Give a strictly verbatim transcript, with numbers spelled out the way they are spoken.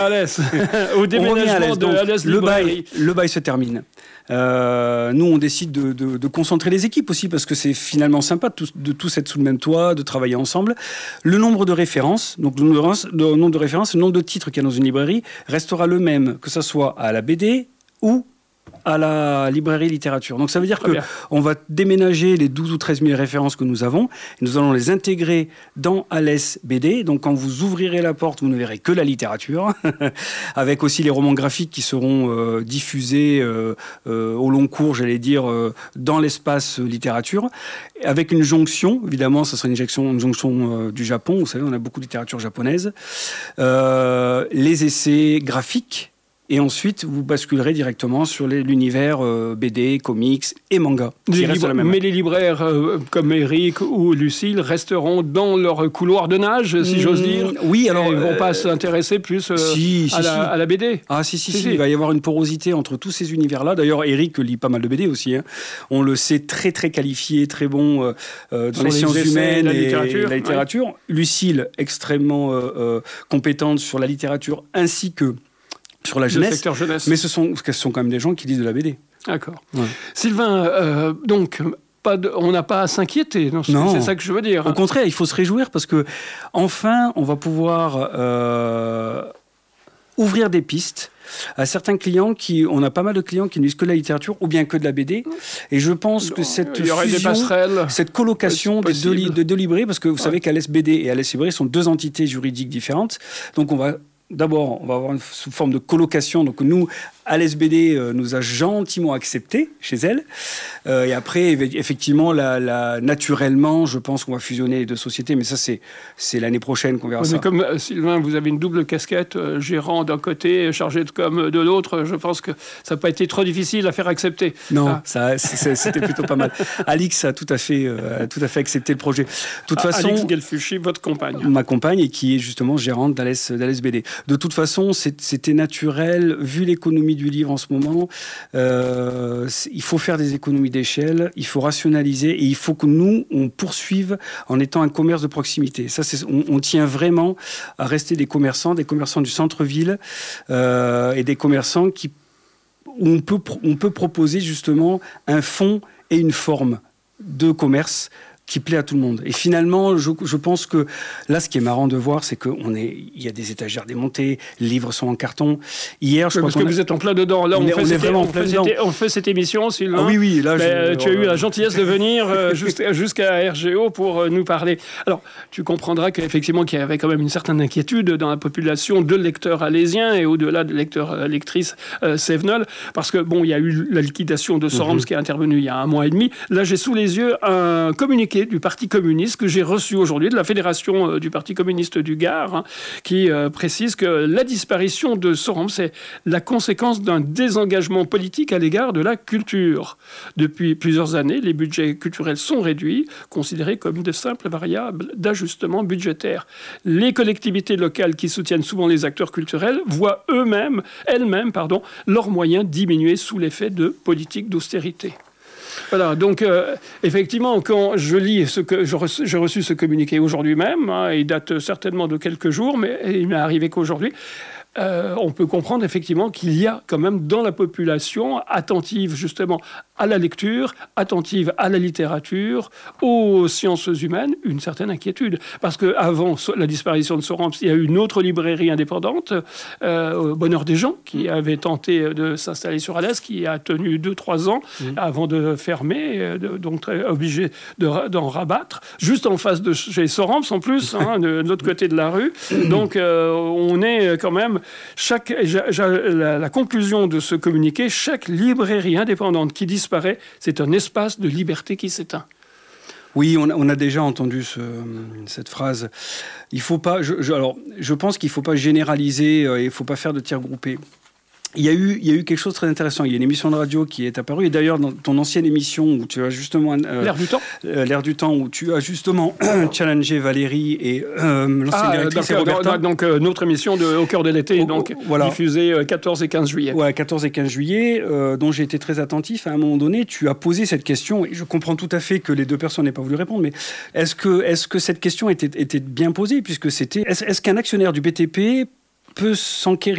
Alès, au déménagement de Alès le bail, Librairie. le bail se termine. Euh, nous, on décide de, de, de concentrer les équipes aussi parce que c'est finalement sympa de tous, de tous être sous le même toit, de travailler ensemble. Le nombre de références, donc le nombre de, le nombre de références, le nombre de titres qu'il y a dans une librairie restera le même, que ce soit à la B D ou à la librairie littérature. Donc ça veut dire qu'on va déménager les douze ou treize mille références que nous avons et nous allons les intégrer dans Alès B D. Donc quand vous ouvrirez la porte, vous ne verrez que la littérature, avec aussi les romans graphiques qui seront euh, diffusés euh, euh, au long cours, j'allais dire, euh, dans l'espace littérature, avec une jonction, évidemment, ça sera une jonction, une jonction euh, du Japon, vous savez, on a beaucoup de littérature japonaise, euh, les essais graphiques. Et ensuite, vous basculerez directement sur les, l'univers euh, B D, comics et manga. Les libra- même. Mais les libraires euh, comme Eric ou Lucille resteront dans leur couloir de nage, si mmh, j'ose dire. Oui, alors. Ils ne vont euh, pas s'intéresser plus euh, si, si, à, la, si. à la B D. Ah, si, si, si, si. Il va y avoir une porosité entre tous ces univers-là. D'ailleurs, Eric lit pas mal de B D aussi. Hein. On le sait très, très qualifié, très bon euh, euh, dans les, les sciences essais, humaines la et littérature. La littérature. Ouais. Lucille, extrêmement euh, euh, compétente sur la littérature ainsi que sur la jeunesse, jeunesse. Mais ce sont, ce sont quand même des gens qui lisent de la B D. D'accord. Ouais. Sylvain, euh, donc, pas de, on n'a pas à s'inquiéter. Non, c'est, non, c'est ça que je veux dire. Au contraire, il faut se réjouir parce que enfin, on va pouvoir euh, ouvrir des pistes à certains clients qui, on a pas mal de clients qui ne lisent que de la littérature ou bien que de la B D. Et je pense que cette il y aurait fusion, des passerelles, cette colocation des deux, de deux librairies, parce que vous ouais. savez qu'Alès B D et Alès Librairie sont deux entités juridiques différentes. Donc on va D'abord, on va avoir une sous forme de colocation. Donc nous, Alès B D euh, nous a gentiment accepté chez elle. Euh, et après, effectivement, la, la, naturellement, je pense qu'on va fusionner les deux sociétés. Mais ça, c'est, c'est l'année prochaine qu'on verra oui, ça. Mais comme euh, Sylvain, vous avez une double casquette, euh, gérant d'un côté, chargé de com de l'autre. Je pense que ça n'a pas été trop difficile à faire accepter. Non, ah. ça, c'est, c'était plutôt pas mal. Alix a tout à fait, euh, tout à fait accepté le projet. De toute ah, façon, Alix Gelfuchy, votre compagne. Ma compagne, et qui est justement gérante d'Alès, d'Alès B D. De toute façon, c'était naturel, vu l'économie du livre en ce moment. Euh, il faut faire des économies d'échelle, il faut rationaliser, et il faut que nous, on poursuive en étant un commerce de proximité. Ça, c'est, on, on tient vraiment à rester des commerçants, des commerçants du centre-ville, euh, et des commerçants qui, où on peut, on peut proposer justement un fond et une forme de commerce qui plaît à tout le monde. Et finalement, je, je pense que là, ce qui est marrant de voir, c'est qu'il y a des étagères démontées, les livres sont en carton. Hier, je oui, crois parce que a... vous êtes en plein dedans. Là, on, on, est, fait, on, cette, est vraiment on, fait, cette, on fait cette émission, Sylvain. Ah oui, oui. Là, je, tu as euh, eu la gentillesse de venir euh, jusqu'à, jusqu'à R G O pour euh, nous parler. Alors, tu comprendras qu'effectivement, qu'il y avait quand même une certaine inquiétude dans la population de lecteurs alésiens et au-delà de lecteurs euh, lectrices euh, Cévenol, parce que bon, il y a eu la liquidation de Sorams mm-hmm. qui est intervenue il y a un mois et demi. Là, j'ai sous les yeux un communiqué du Parti communiste que j'ai reçu aujourd'hui de la Fédération euh, du Parti communiste du Gard, hein, qui euh, précise que la disparition de Sorams c'est la conséquence d'un désengagement politique à l'égard de la culture. Depuis plusieurs années, les budgets culturels sont réduits, considérés comme de simples variables d'ajustement budgétaire. Les collectivités locales qui soutiennent souvent les acteurs culturels voient eux-mêmes, elles-mêmes, pardon, leurs moyens diminuer sous l'effet de politiques d'austérité. Voilà, donc euh, effectivement, quand je lis ce que j'ai reçu, j'ai reçu ce communiqué aujourd'hui même, hein, il date certainement de quelques jours, mais il m'est arrivé qu'aujourd'hui. Euh, on peut comprendre effectivement qu'il y a quand même dans la population attentive justement à la lecture, attentive à la littérature, aux sciences humaines, une certaine inquiétude. Parce qu'avant la disparition de Sorams, il y a eu une autre librairie indépendante, euh, au Bonheur des gens, qui avait tenté de s'installer sur Alès, qui a tenu deux trois ans mmh. avant de fermer, de, donc obligé de, d'en rabattre, juste en face de chez Sorams en plus, hein, de, de l'autre côté de la rue. Donc euh, on est quand même Chaque, la, la conclusion de ce communiqué, chaque librairie indépendante qui disparaît, c'est un espace de liberté qui s'éteint. Oui, on a, on a déjà entendu ce, cette phrase. Il faut pas, je, je, alors, je pense qu'il ne faut pas généraliser et il ne faut pas faire de tirs groupés. Il y, a eu, il y a eu quelque chose de très intéressant. Il y a une émission de radio qui est apparue. Et d'ailleurs, dans ton ancienne émission où tu as justement... Euh, L'air du temps. Euh, L'air du temps, où tu as justement challengé Valérie et euh, l'ancienne ah, directrice donc, et Roberta. Donc, euh, notre émission de Au cœur de l'été, oh, donc, oh, voilà. diffusée euh, quatorze et quinze juillet. Ouais, quatorze et quinze juillet, euh, dont j'ai été très attentif. À un moment donné, tu as posé cette question, et je comprends tout à fait que les deux personnes n'aient pas voulu répondre, mais est-ce que, est-ce que cette question était, était bien posée, puisque c'était... Est-ce, est-ce qu'un actionnaire du B T P peut s'enquérir